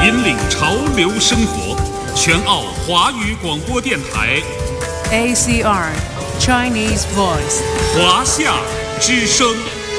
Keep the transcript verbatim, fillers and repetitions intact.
引领潮流生活，全澳华语广播电台 A C R Chinese Voice 华夏之声。